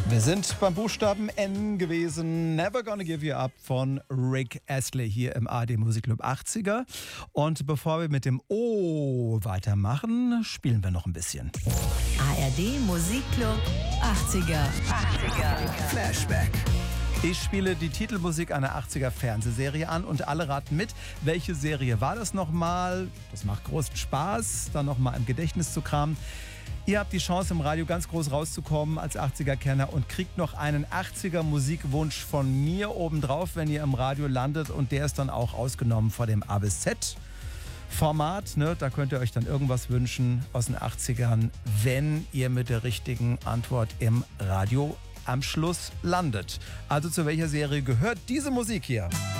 Wir sind beim Buchstaben N gewesen. Never Gonna Give You Up von Rick Astley hier im ARD Musikclub 80er. Und bevor wir mit dem O weitermachen, spielen wir noch ein bisschen. ARD Musikclub 80er. Flashback. Ich spiele die Titelmusik einer 80er Fernsehserie an und alle raten mit, welche Serie war das nochmal? Das macht großen Spaß, dann nochmal im Gedächtnis zu kramen. Ihr habt die Chance, im Radio ganz groß rauszukommen als 80er-Kenner und kriegt noch einen 80er-Musikwunsch von mir obendrauf, wenn ihr im Radio landet. Und der ist dann auch ausgenommen vor dem A bis Z-Format. Ne? Da könnt ihr euch dann irgendwas wünschen aus den 80ern, wenn ihr mit der richtigen Antwort im Radio am Schluss landet. Also zu welcher Serie gehört diese Musik hier?